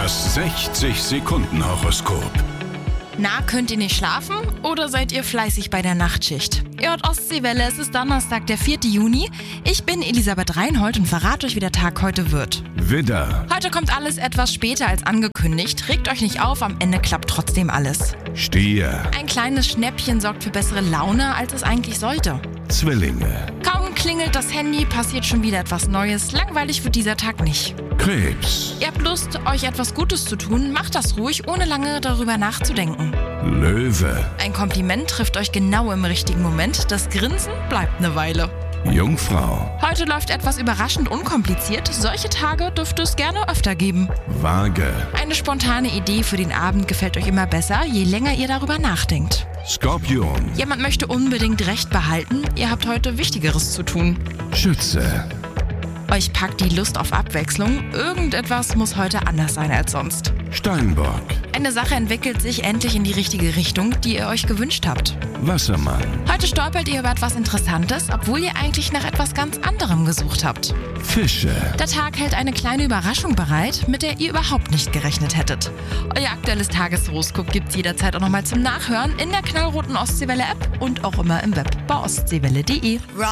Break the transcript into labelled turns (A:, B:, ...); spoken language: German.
A: Das 60-Sekunden-Horoskop.
B: Na, könnt ihr nicht schlafen oder seid ihr fleißig bei der Nachtschicht? Ihr hört Ostseewelle, es ist Donnerstag, der 4. Juni. Ich bin Elisabeth Reinhold und verrate euch, wie der Tag heute wird.
A: Widder,
B: Heute kommt alles etwas später als angekündigt. Regt euch nicht auf, am Ende klappt trotzdem alles.
A: Stier,
B: Ein kleines Schnäppchen sorgt für bessere Laune, als es eigentlich sollte.
A: Zwillinge,
B: Kaum klingelt das Handy, passiert schon wieder etwas Neues. Langweilig wird dieser Tag nicht.
A: Krebs,
B: Ihr habt Lust, euch etwas Gutes zu tun, macht das ruhig, ohne lange darüber nachzudenken.
A: Löwe,
B: Ein Kompliment trifft euch genau im richtigen Moment. Das Grinsen bleibt eine Weile.
A: Jungfrau,
B: Heute läuft etwas überraschend unkompliziert. Solche Tage dürfte es gerne öfter geben.
A: Waage,
B: Eine spontane Idee für den Abend gefällt euch immer besser, je länger ihr darüber nachdenkt.
A: Skorpion,
B: Jemand möchte unbedingt Recht behalten. Ihr habt heute Wichtigeres zu tun.
A: Schütze,
B: Euch packt die Lust auf Abwechslung. Irgendetwas muss heute anders sein als sonst.
A: Steinbock,
B: Eine Sache entwickelt sich endlich in die richtige Richtung, die ihr euch gewünscht habt.
A: Wassermann,
B: Heute stolpert ihr über etwas Interessantes, obwohl ihr eigentlich nach etwas ganz anderem gesucht habt.
A: Fische,
B: Der Tag hält eine kleine Überraschung bereit, mit der ihr überhaupt nicht gerechnet hättet. Euer aktuelles Tageshoroskop gibt's jederzeit auch nochmal zum Nachhören in der knallroten Ostseewelle-App und auch immer im Web bei ostseewelle.de.